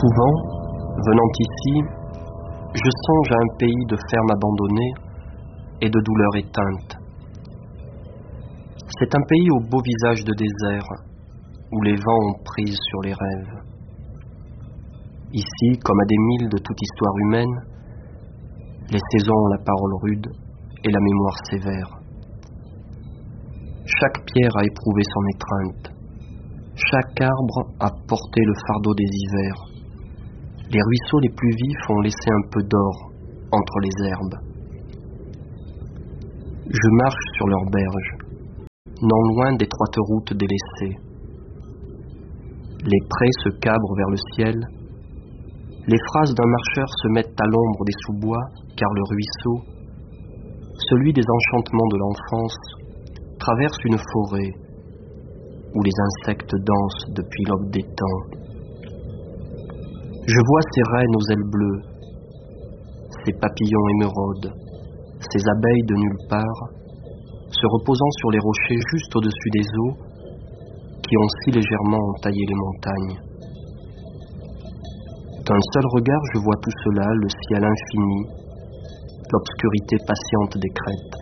Souvent, venant ici, je songe à un pays de fermes abandonnées et de douleurs éteintes. C'est un pays au beau visage de désert, où les vents ont prise sur les rêves. Ici, comme à des milles de toute histoire humaine, les saisons ont la parole rude et la mémoire sévère. Chaque pierre a éprouvé son étreinte. Chaque arbre a porté le fardeau des hivers. Les ruisseaux les plus vifs ont laissé un peu d'or entre les herbes. Je marche sur leurs berges, non loin d'étroites routes délaissées. Les prés se cabrent vers le ciel. Les phrases d'un marcheur se mettent à l'ombre des sous-bois, car le ruisseau, celui des enchantements de l'enfance, traverse une forêt où les insectes dansent depuis l'aube des temps. Je vois ces reines aux ailes bleues, ces papillons émeraudes, ces abeilles de nulle part, se reposant sur les rochers juste au-dessus des eaux qui ont si légèrement entaillé les montagnes. D'un seul regard, je vois tout cela, le ciel infini, l'obscurité patiente des crêtes.